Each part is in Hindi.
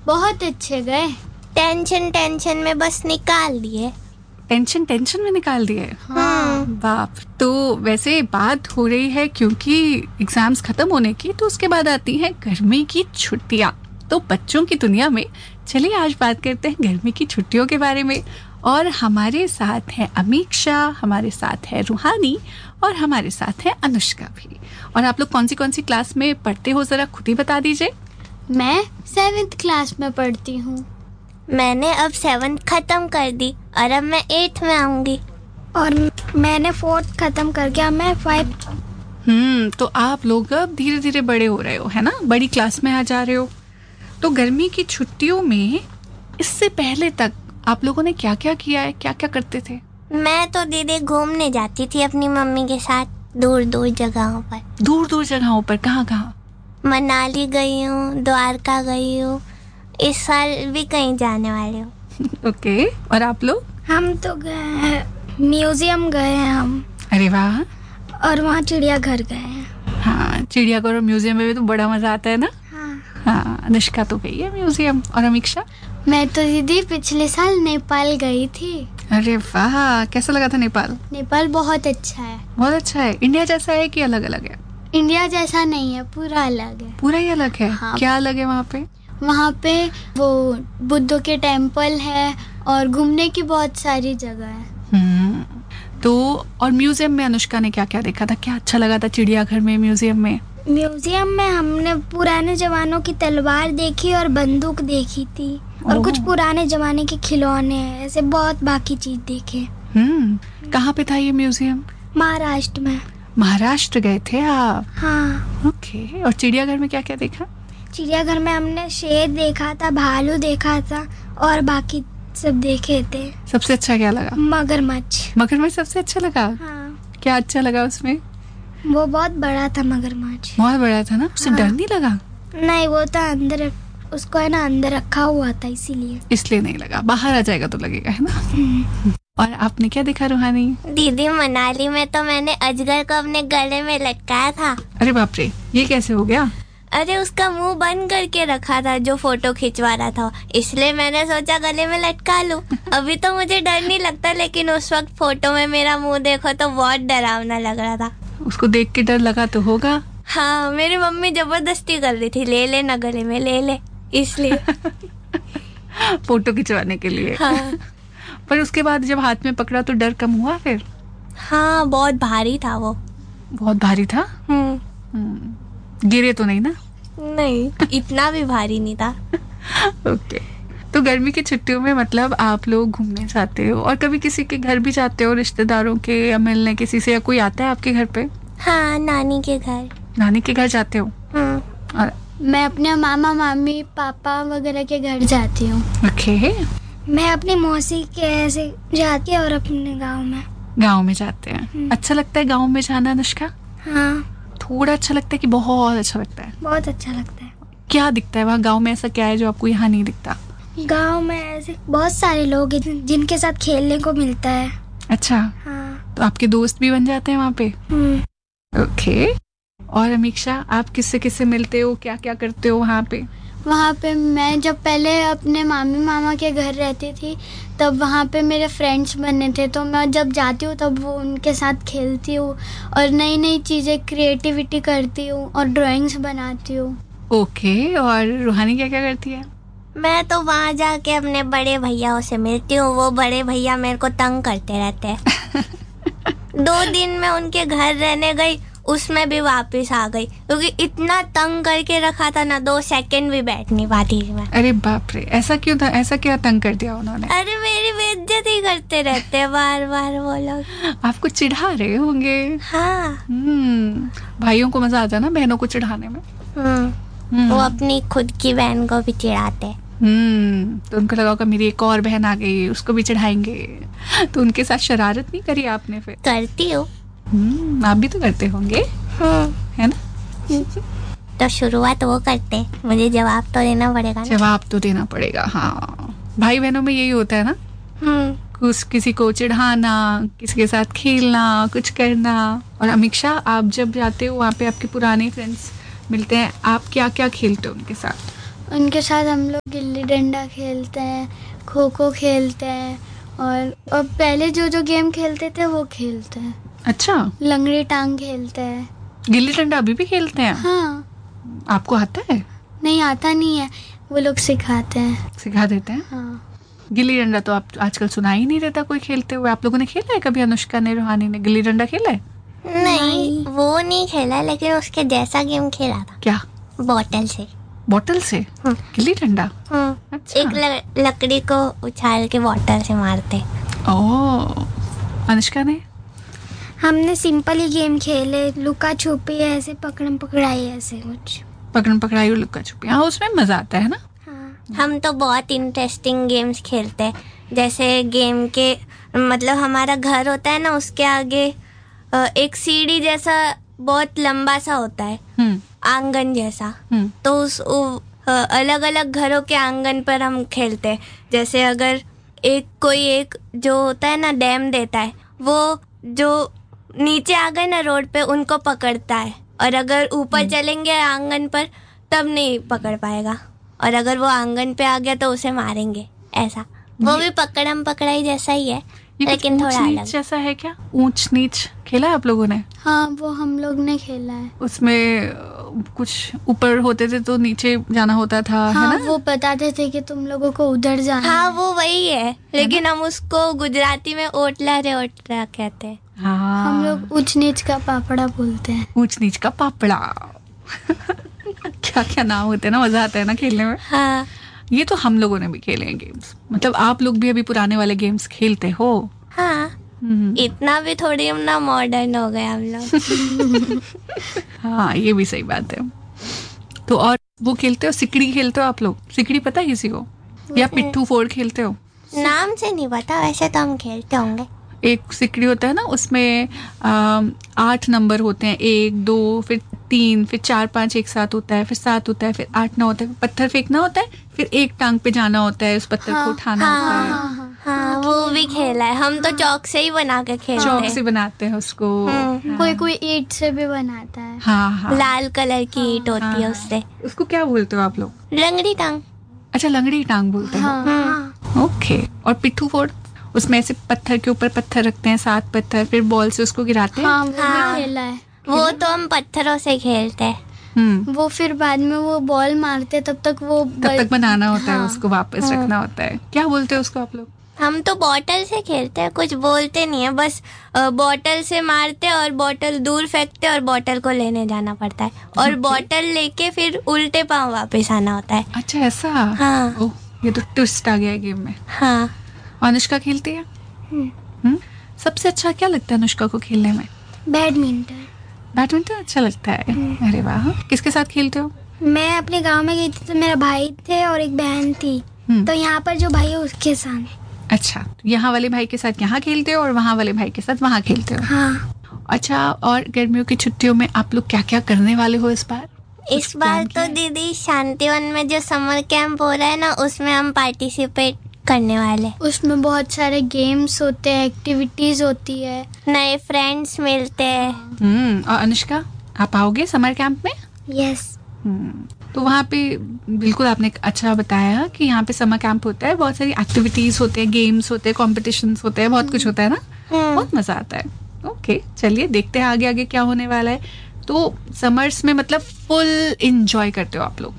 बहुत अच्छे गए। टेंशन में बस निकाल दिए। टेंशन में निकाल दिए। हाँ। बाप। तो वैसे बात हो रही है क्योंकि एग्जाम्स खत्म होने की, तो उसके बाद आती हैं गर्मी की छुट्टियां। तो बच्चों की दुनिया में चलिए आज बात करते हैं गर्मी की छुट्टियों के बारे में। और हमारे साथ है अमीक्षा, हमारे साथ है रूहानी और हमारे साथ है अनुष्का भी। और आप लोग कौन सी क्लास में पढ़ते हो, जरा खुद ही बता दीजिए। मैं 7th क्लास में पढ़ती हूँ। मैंने अब 7th खत्म कर दी और अब मैं 8th में आऊंगी। और मैंने 4th खत्म करके अब मैं 5th। तो आप लोग अब धीरे धीरे बड़े हो रहे हो, है ना, बड़ी क्लास में आ जा रहे हो। तो गर्मी की छुट्टियों में इससे पहले तक आप लोगों ने क्या क्या किया है, क्या क्या करते थे? मैं तो दीदी घूमने जाती थी अपनी मम्मी के साथ दूर जगहों पर। दूर जगहों पर? कहाँ? मनाली गई हूँ, द्वारका गई हूँ, इस साल भी कहीं जाने वाले हूँ। ओके। और आप लोग? हम तो गए हैं, म्यूजियम गए हैं हम। अरे वाह। और वहाँ चिड़ियाघर गए हैं। हाँ, चिड़ियाघर और म्यूजियम में भी तो बड़ा मजा आता है ना। हाँ, अनुष्का तो गई है म्यूजियम। और अमीक्षा? मैं तो दीदी पिछले साल नेपाल गई थी। अरे वाह, कैसा लगा था नेपाल? नेपाल बहुत अच्छा है। बहुत अच्छा है। इंडिया जैसा है कि अलग अलग है? इंडिया जैसा नहीं है, पूरा अलग है। पूरा ही अलग है? हाँ। क्या अलग है वहाँ पे? वहाँ पे वो बुद्ध के टेम्पल है और घूमने की बहुत सारी जगह है। तो और म्यूजियम में अनुष्का ने क्या क्या देखा था, क्या अच्छा लगा था चिड़ियाघर में, म्यूजियम में? म्यूजियम में हमने पुराने जमानों की तलवार देखी और बंदूक देखी थी और कुछ पुराने जमाने के खिलौने, ऐसे बहुत बाकी चीज देखे। कहाँ पे था ये म्यूजियम? महाराष्ट्र में। महाराष्ट्र गए थे आप? हाँ। ओके। और चिड़ियाघर में क्या क्या देखा? चिड़ियाघर में हमने शेर देखा था, भालू देखा था और बाकी सब देखे थे। सबसे अच्छा क्या लगा? मगरमच्छ। मगरमच्छ सबसे अच्छा लगा? हाँ। क्या अच्छा लगा उसमें? वो बहुत बड़ा था मगरमच्छ। बहुत बड़ा था ना, उससे डर नहीं लगा? नहीं, वो तो अंदर, उसको है ना अंदर रखा हुआ था, इसीलिए। इसलिए नहीं लगा, बाहर आ जाएगा तो लगेगा, है ना। और आपने क्या देखा रूहानी? दीदी मनाली में तो मैंने अजगर को अपने गले में लटकाया था। अरे बाप रे, ये कैसे हो गया? अरे उसका मुंह बंद करके रखा था जो फोटो खिंचवा रहा था, इसलिए मैंने सोचा गले में लटका लूं। अभी तो मुझे डर नहीं लगता, लेकिन उस वक्त फोटो में मेरा मुंह देखो तो बहुत डरावना लग रहा था। उसको देख के डर लगा तो होगा। हाँ, मेरी मम्मी जबरदस्ती कर रही थी, ले ले ना गले में, ले ले, इसलिए। फोटो खिंचवाने के लिए। हाँ। पर उसके बाद जब हाथ में पकड़ा तो डर कम हुआ फिर? हाँ, बहुत भारी था वो। बहुत भारी था? गिरे तो नहीं ना? नहीं, इतना भी भारी नहीं था। ओके। तो गर्मी की छुट्टियों में मतलब आप लोग घूमने जाते हो और कभी किसी के घर भी जाते हो, रिश्तेदारों के, या मिलने किसी से, या कोई आता है आपके घर पे? हाँ, नानी के घर। नानी के घर जाते हो? और मैं अपने मामा मामी पापा वगैरह के घर जाती हूँ। ओके। मैं अपनी मौसी के ऐसे जाती और अपने गांव में जाते हैं। अच्छा लगता है गांव में जाना अनुष्का? हाँ। थोड़ा अच्छा लगता है कि बहुत अच्छा लगता है? बहुत अच्छा लगता है। क्या दिखता है वहाँ गांव में, ऐसा क्या है जो आपको यहाँ नहीं दिखता? गांव में ऐसे बहुत सारे लोग हैं जिनके साथ खेलने को मिलता है। अच्छा। हाँ। तो आपके दोस्त भी बन जाते हैं वहाँ पे? ओके। और अमीक्षा, आप किससे किससे मिलते हो, क्या क्या करते हो वहाँ पे? वहाँ पे मैं जब पहले अपने मामी मामा के घर रहती थी तब वहाँ पे मेरे फ्रेंड्स बने थे, तो मैं जब जाती हूँ तब वो उनके साथ खेलती हूँ और नई नई चीज़ें क्रिएटिविटी करती हूँ और ड्राइंग्स बनाती हूँ। ओके। और रूहानी क्या क्या करती है? मैं तो वहाँ जाके अपने बड़े भैयाओं से मिलती हूँ। वो बड़े भैया मेरे को तंग करते रहते हैं। 2 दिन में उनके घर रहने गई, उसमें भी वापस आ गई, क्योंकि इतना तंग करके रखा था ना, 2 सेकंड भी बैठ नहीं पाती थी मैं। अरे बाप रे, ऐसा क्यों था? ऐसा क्या तंग कर दिया उन्होंने? अरे मेरी बेइज्जती करते रहते हैं बार बार वो लोग। आपको चिढ़ा रहे होंगे? हाँ। भाइयों को मजा आता है ना बहनों को चिढ़ाने में। वो अपनी खुद की बहन को भी चिढ़ाते हैं। तो उनको लगा होगा मेरी एक और बहन आ गई, उसको भी चिढ़ाएंगे। तो उनके साथ शरारत नहीं करी आपने फिर? करती हूँ। आप भी तो करते होंगे, है ना? तो शुरुआत वो करते, मुझे जवाब तो देना पड़ेगा ना। जवाब तो देना पड़ेगा, हाँ। भाई बहनों में यही होता है ना, किसी को चिढ़ाना, किसी के साथ खेलना, कुछ करना। और अमीक्षा, आप जब जाते हो वहाँ पे आपके पुराने फ्रेंड्स मिलते हैं, आप क्या क्या खेलते हो उनके साथ? उनके साथ हम लोग गिल्ली डंडा खेलते हैं, खो खो खेलते हैं, और पहले जो गेम खेलते थे वो खेलते हैं। अच्छा, लंगड़ी टांग खेलते हैं। गिल्ली डंडा अभी भी खेलते हैं? हाँ। आपको आता है? नहीं, आता नहीं है, वो लोग सिखाते हैं। सिखा देते हैं? हाँ। गिल्ली डंडा तो आप आजकल सुना ही नहीं देता कोई खेलते हुए। आप लोगों ने खेला है कभी? अनुष्का ने, रूहानी ने गिल्ली डंडा खेला है? नहीं, वो नहीं खेला, लेकिन उसके जैसा गेम खेला था। क्या? बॉटल से। बॉटल से गिल्ली डंडा? अच्छा। एक लकड़ी को उछाल के बॉटल से मारते। ओह, अनुष्का ने? हमने सिंपल ही गेम खेले, लुका छुपी, ऐसे पकड़म पकड़ाई, ऐसे कुछ। पकड़न पकड़ाई और लुका छुपी, हाँ उसमें मजा आता है ना। हाँ। हम तो बहुत इंटरेस्टिंग गेम्स खेलते हैं। जैसे गेम के मतलब हमारा घर होता है ना, उसके आगे एक सीढ़ी जैसा बहुत लंबा सा होता है, आंगन जैसा। तो उस अलग अलग घरों के आंगन पर हम खेलते हैं। जैसे अगर एक जो होता है ना, डैम देता है, वो जो नीचे आ गए ना रोड पे, उनको पकड़ता है, और अगर ऊपर चलेंगे आंगन पर तब नहीं पकड़ पाएगा, और अगर वो आंगन पे आ गया तो उसे मारेंगे। ऐसा वो भी पकड़म पकड़ाई जैसा ही है, लेकिन थोड़ा अलग जैसा है। क्या ऊंच नीच खेला है आप लोगों ने? हाँ, वो हम लोग ने खेला है। उसमें कुछ ऊपर होते थे तो नीचे जाना होता था, हाँ, है ना? वो बताते थे कि तुम लोगों को उधर जाना हाँ, है। वो वही है, लेकिन हम उसको गुजराती में ओटला रे ओटला कहते हैं। हाँ, हम लोग ऊंच नीच का पापड़ा बोलते हैं। ऊंच नीच का पापड़ा। क्या क्या नाम होते हैं ना, मजा आता है ना खेलने में। हाँ, ये तो हम लोगों ने भी खेले हैं गेम्स। मतलब आप लोग भी अभी पुराने वाले गेम्स खेलते हो? हाँ, इतना भी थोड़ी हम ना मॉडर्न हो गए हम लोग। हाँ, ये भी सही बात है। तो और वो खेलते हो, सिकड़ी खेलते हो आप लोग? सिकड़ी पता है किसी को? या पिट्ठू फोड़ खेलते हो? नाम से नहीं पता, वैसे तो हम खेलते होंगे। एक सिकड़ी होता है ना, उसमें 8 नंबर होते हैं, 1 2 फिर 3 फिर 4 5 एक साथ होता है, फिर 7 होता है, फिर 8 9 होता है, फिर पत्थर फेंकना होता है, फिर एक टांग पे जाना होता है, उस पत्थर को उठाना होता है। हाँ, वो भी खेला है। हम तो चौक से ही बना के खेलते चौक हैं। से बनाते हैं उसको। कोई ईंट से भी बनाता है। हाँ हाँ, लाल कलर की ईंट होती है उससे। उसको क्या बोलते हो आप लोग? लंगड़ी टांग। अच्छा, लंगड़ी टांग बोलते हैं। हाँ। ओके। और पिट्ठू फोड़, उसमें ऐसे पत्थर के ऊपर पत्थर रखते हैं, 7 पत्थर, फिर बॉल से उसको गिराते हैं। हाँ, वो भी खेला है। वो तो हम पत्थरों से खेलते हैं। वो फिर बाद में वो बॉल मारते, तब तक बनाना होता है, हाँ। उसको वापस रखना होता है। क्या बोलते हैं उसको आप लोग? हम तो बॉटल से खेलते हैं, कुछ बोलते नहीं है, बस बॉटल से मारते और बॉटल दूर फेंकते और बॉटल को लेने जाना पड़ता है, और बॉटल लेके फिर उल्टे पांव वापस आना होता है। अच्छा, ऐसा? हाँ। ओह, ये तो ट्विस्ट आ गया है गेम में। हाँ। अनुष्का खेलती है? सबसे अच्छा क्या लगता है अनुष्का को खेलने में? बैडमिंटन। बैडमिंटन अच्छा लगता है? अरे वाह। किसके साथ खेलते हो? मैं अपने गांव में गई थी तो मेरा भाई थे और एक बहन थी, तो यहाँ पर जो भाई है उसके साथ। अच्छा, यहाँ वाले भाई के साथ यहाँ खेलते हो और वहाँ वाले भाई के साथ वहाँ खेलते हो? हाँ। अच्छा, और गर्मियों की छुट्टियों में आप लोग क्या क्या करने वाले हो इस बार? इस बार तो दीदी शांतिवन में जो समर कैंप हो रहा है ना, उसमें हम पार्टिसिपेट करने वाले। उसमें बहुत सारे गेम्स होते हैं, एक्टिविटीज होती है, नए फ्रेंड्स मिलते हैं। और अनुष्का, आप आओगे समर कैंप में? यस। तो वहाँ पे बिल्कुल आपने अच्छा बताया कि यहाँ पे समर कैंप होता है, बहुत सारी एक्टिविटीज होते हैं, गेम्स होते हैं, कॉम्पिटिशन्स होते हैं, बहुत कुछ होता है ना। बहुत मजा आता है। ओके, चलिए देखते हैं आगे आगे क्या होने वाला है। तो समर्स में मतलब फुल एंजॉय करते हो आप लोग?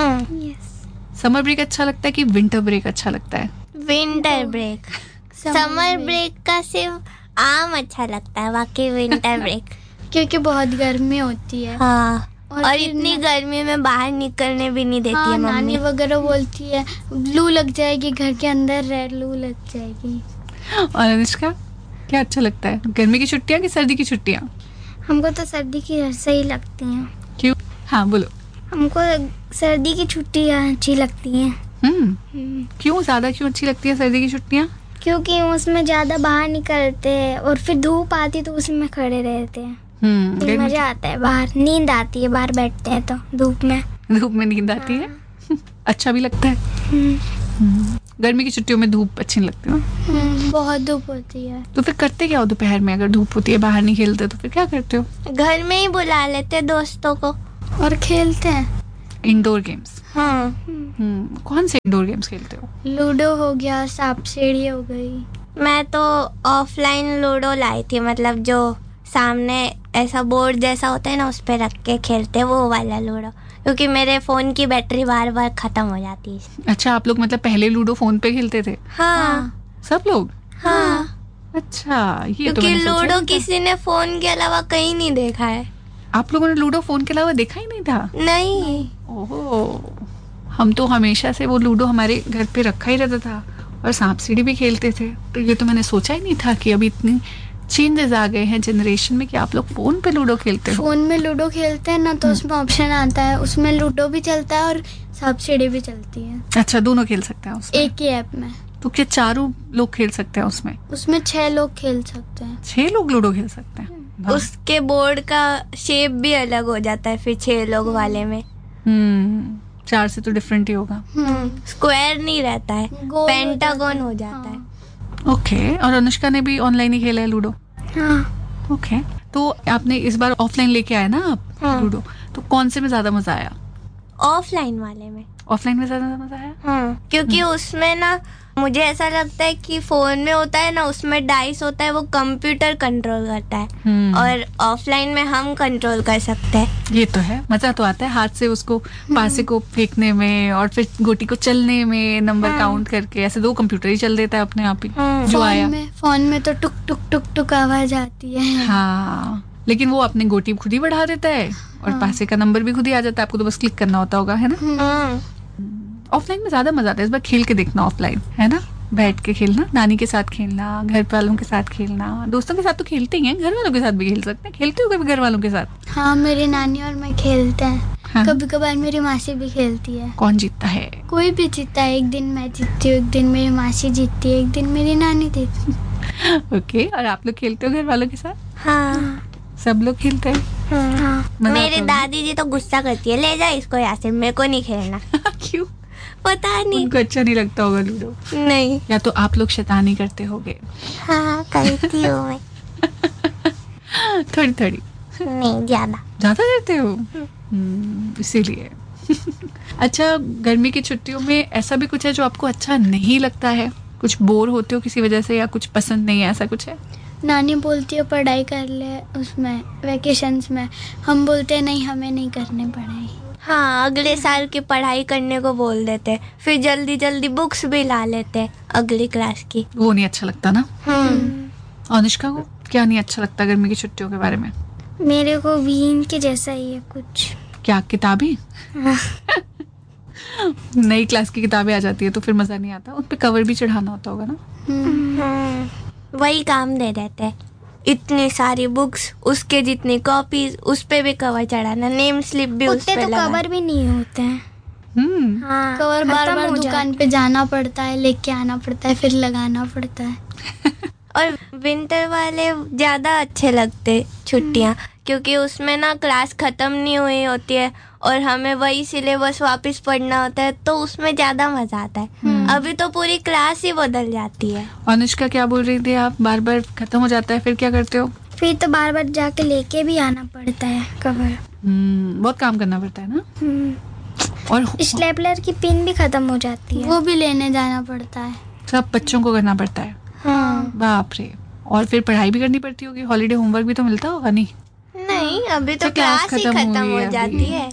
यस। समर ब्रेक अच्छा लगता है कि विंटर ब्रेक अच्छा लगता है? Winter break. समर ब्रेक का सिर्फ आम अच्छा लगता है, बाकी विंटर ब्रेक। क्योंकि बहुत गर्मी होती है। हाँ, और फिर इतनी गर्मी में बाहर निकलने भी नहीं देती हाँ, है मम्मी। नानी वगैरह बोलती है लू लग जाएगी, घर के अंदर रह, लू लग जाएगी। और अनुष्का, क्या अच्छा लगता है, गर्मी की छुट्टियाँ कि सर्दी की छुट्टियाँ? हमको तो सर्दी की सही लगती हैं। क्यों? हाँ बोलो। हमको सर्दी की छुट्टियाँ अच्छी लगती हैं। क्यों, ज्यादा क्यों अच्छी लगती है सर्दी की छुट्टियाँ? क्योंकि उसमें ज्यादा बाहर निकलते हैं और फिर धूप आती तो उसमें खड़े रहते हैं। मजा आता है, बाहर नींद आती है, बाहर बैठते हैं तो धूप में नींद आती है। अच्छा भी लगता है। गर्मी की छुट्टियों में धूप अच्छी नहीं लगती ना? बहुत धूप होती है। तो फिर करते क्या हो दोपहर में? अगर धूप होती है, बाहर नहीं खेलते, तो फिर क्या करते हो? घर में ही बुला लेते दोस्तों को और खेलते हैं इंडोर गेम्स। कौन से इंडोर गेम्स खेलते हो? लूडो हो गया, सांप सीढ़ी हो गई। मैं तो ऑफलाइन लूडो लाई थी, मतलब जो सामने ऐसा बोर्ड जैसा होता है ना, उस पे रख के खेलते, वो वाला लूडो, क्योंकि मेरे फोन की बैटरी बार बार खत्म हो जाती है। अच्छा, आप लोग मतलब पहले लूडो फोन पे खेलते थे? हाँ। सब लोग? हाँ। अच्छा, ये क्योंकि तो मैंने सोचा लूडो नहीं था। किसी ने फोन के अलावा कहीं नहीं देखा है। आप लोगों ने लूडो फोन के अलावा देखा ही नहीं था? नहीं। ओह, हम तो हमेशा से वो लूडो हमारे घर पे रखा ही रहता था और सांप सीढ़ी भी खेलते थे। तो ये तो मैंने सोचा ही नहीं था कि अभी इतनी चेंजेस आ गए हैं जनरेशन में कि आप लोग फोन पे लूडो खेलते हो। फोन में लूडो खेलते हैं ना, तो उसमें ऑप्शन आता है, उसमें लूडो भी चलता है और सांप सीढ़ी भी चलती है। अच्छा, दोनों खेल सकते हैं उसमें? एक ही ऐप में। तो क्या चारों लोग खेल सकते हैं उसमें? उसमें 6 लोग खेल सकते हैं। 6 लोग लूडो खेल सकते हैं? वाह। उसके बोर्ड का शेप भी अलग हो जाता है फिर 6 लोग वाले में। 4 से तो डिफरेंट ही होगा। स्क्वायर नहीं रहता है, गोल हो पेंटागन जाता है। हो जाता है। ओके, और अनुष्का ने भी ऑनलाइन ही खेला है लूडो? हाँ। ओके, तो आपने इस बार ऑफलाइन लेके आए ना आप लूडो, तो कौन से में ज्यादा मजा आया? ऑफलाइन वाले में। ऑफलाइन में ज्यादा मजा आया? क्योंकि उसमें ना मुझे ऐसा लगता है कि फोन में होता है ना, उसमें डाइस होता है, वो कंप्यूटर कंट्रोल करता है, और ऑफलाइन में हम कंट्रोल कर सकते हैं। ये तो है, मजा तो आता है हाथ से उसको पासे को फेंकने में और फिर गोटी को चलने में, नंबर काउंट करके। ऐसे 2 कंप्यूटर ही चल देता है अपने आप ही जो आया। फोन में तो टुक टुक टुक टुक आवाज आती है। हाँ, लेकिन वो अपने गोटी खुद ही बढ़ा देता है और पासे का नंबर भी खुद ही आ जाता है, आपको तो बस क्लिक करना होता होगा, है ना? ऑफलाइन में ज्यादा मजा आता है। इस बार खेल के देखना ऑफलाइन, है ना? बैठ के खेलना, नानी के साथ खेलना, घर वालों के साथ खेलना, दोस्तों के साथ तो खेलते ही हैं, घर वालों के साथ भी खेल सकते हैं। खेलते हो कभी घर वालों के साथ? हाँ, मेरी नानी और मैं खेलते हैं। हाँ। कभी कभार मेरी मासी भी खेलती है। कौन जीतता है? कोई भी जीतता है। एक दिन मैं जीतती हूँ, एक दिन मेरी मासी जीतती है, एक दिन मेरी नानी जीतती है। ओके, और आप लोग खेलते हो घर वालों के साथ? हाँ। सब लोग खेलते हैं? हाँ। मजा मेरी आता होगा। दादी जी तो गुस्सा करती है, ले जा इसको यहाँ से, मेरे को नहीं खेलना। क्यों? पता नहीं। उनको अच्छा नहीं लगता होगा लूडो? नहीं। या तो आप लोग शैतानी करते होगे? हाँ, करती हूँ मैं। थोड़ी थोड़ी? नहीं, ज्यादा। ज्यादा करते हो? इसीलिए। अच्छा, गर्मी की छुट्टियों में ऐसा भी कुछ है जो आपको अच्छा नहीं लगता है? कुछ बोर होते हो किसी वजह से, या कुछ पसंद नहीं है, ऐसा कुछ है? नानी बोलती है पढ़ाई कर ले उसमें वेकेशंस में, हम बोलते हैं नहीं, हमें नहीं करनी पढ़ाई। हाँ, अगले साल की पढ़ाई करने को बोल देते, फिर जल्दी जल्दी बुक्स भी ला लेते अगली क्लास की। वो नहीं अच्छा लगता ना? अनुष्का को क्या नहीं अच्छा लगता गर्मी की छुट्टियों के बारे में? मेरे को वीन के जैसा ही है कुछ। क्या, किताबें? नई क्लास की किताबें आ जाती है तो फिर मजा नहीं आता, उन पे कवर भी चढ़ाना होता होगा ना? वही काम दे देते हैं, इतनी सारी बुक्स, उसके जितनी कॉपीज, उस पे भी कवर चढ़ाना, नेम स्लिप भी उस उतने पे तो लगा। कवर भी नहीं होते हैं। हाँ, कवर बार खत्म बार हो दुकान पे जाना पड़ता है, लेके आना पड़ता है, फिर लगाना पड़ता है। और विंटर वाले ज्यादा अच्छे लगते छुट्टियां, क्योंकि उसमें ना क्लास खत्म नहीं हुई होती है और हमें वही सिलेबस वापस पढ़ना होता है, तो उसमें ज्यादा मजा आता है। अभी तो पूरी क्लास ही बदल जाती है। अनुष्का, क्या बोल रही थी आप? बार बार खत्म हो जाता है, फिर क्या करते हो? फिर तो बार बार जाके लेके भी आना पड़ता है कवर। बहुत काम करना पड़ता है ना? और स्टेपलर की पिन भी खत्म हो जाती है, वो भी लेने जाना पड़ता है। सब बच्चों को करना पड़ता है? हाँ। बाप रे। और फिर पढ़ाई भी करनी पड़ती होगी, हॉलीडे होमवर्क भी तो मिलता होगा? नहीं, नहीं, अभी तो अच्छा, क्लास ही खत्म हुई हो है जाती अभी। है।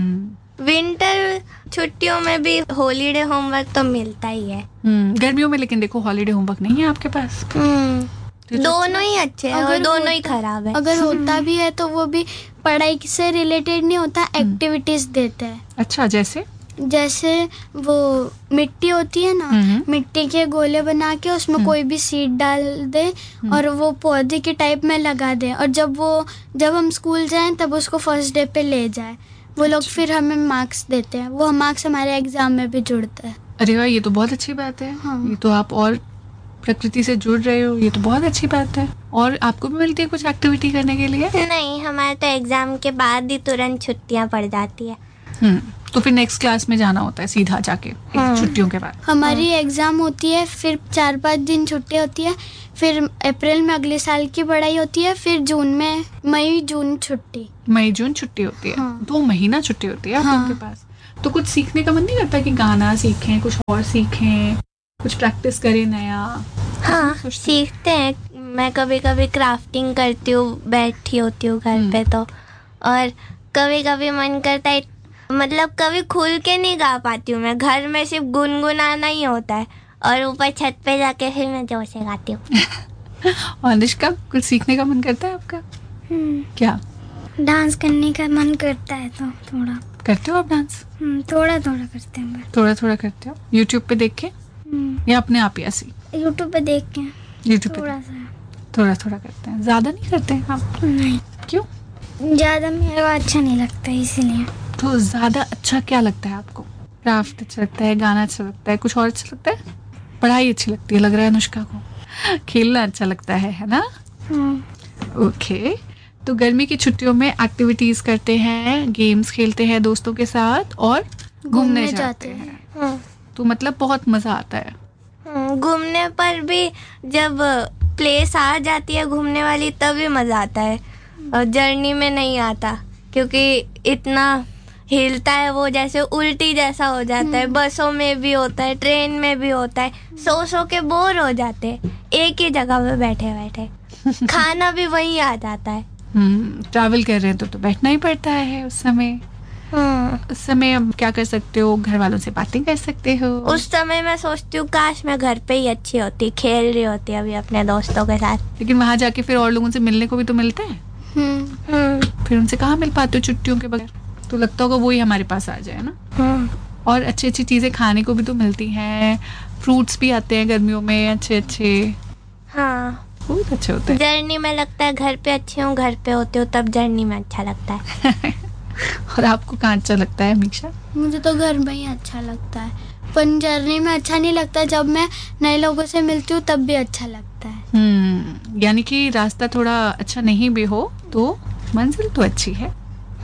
विंटर छुट्टियों में भी हॉलीडे होमवर्क तो मिलता ही है। गर्मियों में लेकिन देखो हॉलीडे होमवर्क नहीं है आपके पास। दोनों ही अच्छे हैं और दोनों ही खराब है। अगर होता भी है तो वो भी पढ़ाई से रिलेटेड नहीं होता, एक्टिविटीज देते हैं। अच्छा, जैसे? जैसे वो मिट्टी होती है ना, मिट्टी के गोले बना के उसमें कोई भी सीड डाल दे और वो पौधे के टाइप में लगा दे, और जब हम स्कूल जाएं तब उसको फर्स्ट डे पे ले जाए वो लोग, फिर हमें मार्क्स देते हैं। वो मार्क्स हमारे एग्जाम में भी जुड़ते हैं। अरे वाह, ये तो बहुत अच्छी बात है। हाँ। ये तो आप और प्रकृति से जुड़ रहे हो, ये तो बहुत अच्छी बात है। और आपको भी मिलती है कुछ एक्टिविटी करने के लिए? नहीं, हमारे तो एग्जाम के बाद ही तुरंत छुट्टियां पड़ जाती है। तो फिर नेक्स्ट क्लास में जाना होता है सीधा जाके छुट्टियों के बाद? हमारी एग्जाम होती है, फिर 4-5 दिन छुट्टी होती है, फिर अप्रैल में अगले साल की पढ़ाई होती है, फिर जून में मई जून छुट्टी। मई जून छुट्टी होती है। 2 महीना छुट्टी होती है आप लोगों के पास। तो कुछ सीखने का मन नहीं करता कि गाना सीखें, कुछ और सीखें, कुछ प्रैक्टिस करें नया? हाँ, सीखते हैं। मैं कभी कभी क्राफ्टिंग करती हूँ, बैठी होती हूँ घर पे तो, और कभी कभी मन करता है, मतलब कभी खुल के नहीं गा पाती हूँ मैं, घर में सिर्फ गुनगुनाना ही होता है, और ऊपर छत पे जाके फिर मैं जोर से गाती हूँ। और अनुष्का, कुछ सीखने का मन करता है आपका? क्या? डांस करने का मन करता है, तो थोड़ा करते हो आप डांस? थोड़ा थोड़ा करते हैं। थोड़ा थोड़ा करते हो? यूट्यूब पे देख के या अपने आप ही ऐसे? यूट्यूब पे देख के यूट्यूब पे थोड़ा सा। थोड़ा थोड़ा करते हैं, ज्यादा नहीं करते हैं आप? नहीं, क्यों? ज़्यादा मेरे को अच्छा नहीं लगता इसीलिए। तो ज्यादा अच्छा क्या लगता है आपको? क्राफ्ट अच्छा लगता है, गाना अच्छा लगता है, कुछ और अच्छा लगता है? पढ़ाई अच्छी लगती है लग रहा है अनुष्का को, खेलना अच्छा लगता है ना? ओके। तो गर्मी की छुट्टियों में एक्टिविटीज करते हैं, गेम्स खेलते हैं दोस्तों के साथ, और घूमने जाते हैं। तो मतलब बहुत मजा आता है। घूमने पर भी जब प्लेस आ जाती है घूमने वाली तभी मजा आता है, और जर्नी में नहीं आता, क्योंकि इतना हिलता है वो, जैसे उल्टी जैसा हो जाता है। बसों में भी होता है, ट्रेन में भी होता है, सो के बोर हो जाते हैं एक ही जगह पे बैठे बैठे। खाना भी वहीं आ जाता है। ट्रैवल कर रहे हैं तो बैठना ही पड़ता है उस समय। उस समय अब क्या कर सकते हो? घर वालों से बातें कर सकते हो। उस समय मैं सोचती हूँ काश मैं घर पे ही अच्छी होती, खेल रही होती अभी अपने दोस्तों के साथ। लेकिन वहां जाके फिर और लोगों से मिलने को भी तो मिलता है। फिर उनसे कहाँ मिल पाते हो छुट्टियों के बगैर? तो लगता होगा वही हमारे पास आ जाए ना। और अच्छी अच्छी चीजें खाने को भी तो मिलती हैं, फ्रूट्स भी आते हैं गर्मियों में अच्छे अच्छे। हाँ, बहुत अच्छे होते हैं। जर्नी में लगता है घर पे अच्छी हूँ, घर पे होती हूँ तब जर्नी में अच्छा लगता है। और आपको कहाँ अच्छा लगता है मीक्षा? मुझे तो घर में ही अच्छा लगता है, पर जर्नी में अच्छा नहीं लगता। जब मैं नए लोगों से मिलती हूँ तब भी अच्छा लगता है। यानी कि रास्ता थोड़ा अच्छा नहीं भी हो तो मंजिल तो अच्छी है।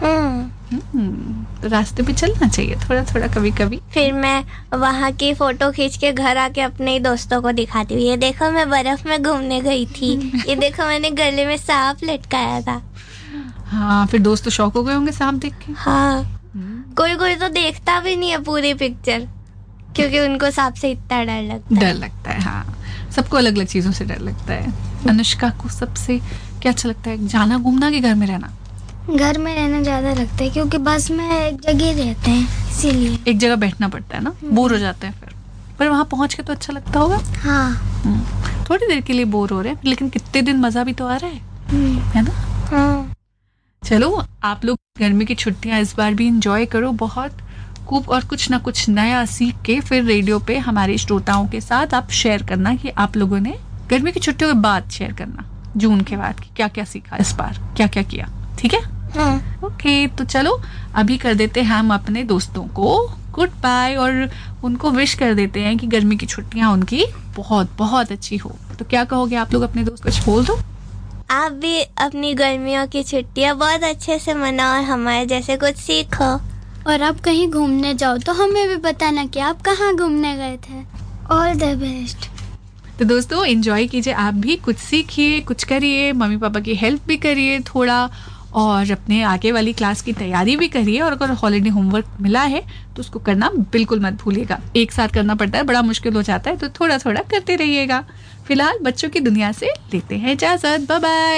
तो रास्ते पे चलना चाहिए थोड़ा थोड़ा कभी कभी। फिर मैं वहाँ की फोटो खींच के घर आके अपने ही दोस्तों को दिखाती हूँ, ये देखो मैं बर्फ में घूमने गई थी, ये देखो मैंने गले में सांप लटकाया था। हाँ, फिर दोस्त तो शौक हो गए होंगे सांप देख के। हाँ, कोई कोई तो देखता भी नहीं है पूरी पिक्चर, क्योंकि उनको सांप से इतना डर लगता है। हाँ, सबको अलग अलग चीजों से डर लगता है। अनुष्का को सबसे क्या अच्छा लगता है, जाना घूमना कि घर में रहना? घर में रहना ज्यादा लगता है, क्योंकि बस में एक जगह रहते हैं, इसीलिए एक जगह बैठना पड़ता है ना, बोर हो जाते हैं फिर। पर वहाँ पहुँच के तो अच्छा लगता होगा। हाँ, थोड़ी देर के लिए बोर हो रहे हैं, लेकिन कितने दिन मजा भी तो आ रहा है ना? हाँ। चलो, आप लोग गर्मी की छुट्टियां इस बार भी एंजॉय करो बहुत खूब, और कुछ ना कुछ नया सीख के फिर रेडियो पे हमारे श्रोताओं के साथ आप शेयर करना कि आप लोगों ने गर्मी की छुट्टियों के बाद शेयर करना, जून के बाद, कि क्या क्या सीखा इस बार, क्या क्या किया। ठीक है? ओके, तो चलो अभी कर देते हैं हम अपने दोस्तों को गुड बाय, और उनको विश कर देते हैं कि गर्मी की छुट्टियां उनकी बहुत बहुत अच्छी हो। तो क्या कहोगे आप लोग अपने दोस्त, कुछ बोल दो। आप भी अपनी गर्मियों की छुट्टियां बहुत अच्छे से मनाओ और हमारे जैसे कुछ सीखो। और आप कहीं घूमने जाओ तो हमें भी बताना कि आप कहाँ घूमने गए थे। All the best. तो दोस्तों, एंजॉय कीजिए, आप भी कुछ सीखिए, कुछ करिए, मम्मी पापा की हेल्प भी करिए थोड़ा, और अपने आगे वाली क्लास की तैयारी भी करिए। और अगर हॉलीडे होमवर्क मिला है तो उसको करना बिल्कुल मत भूलिएगा। एक साथ करना पड़ता है, बड़ा मुश्किल हो जाता है, तो थोड़ा थोड़ा करते रहिएगा। फिलहाल बच्चों की दुनिया से लेते हैं इजाजत। Bye bye.